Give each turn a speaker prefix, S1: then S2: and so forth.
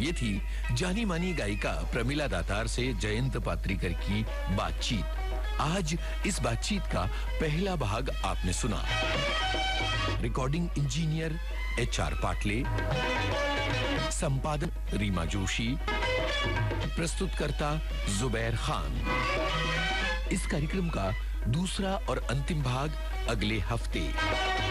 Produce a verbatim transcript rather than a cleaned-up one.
S1: ये थी जानी मानी गायिका प्रमिला दातार से जयंत पात्रीकर की बातचीत। आज इस बातचीत का पहला भाग आपने सुना। Recording engineer H R Patle, संपादन रीमा जोशी, प्रस्तुतकर्ता जुबैर खान। इस कार्यक्रम का दूसरा और अंतिम भाग अगले हफ्ते।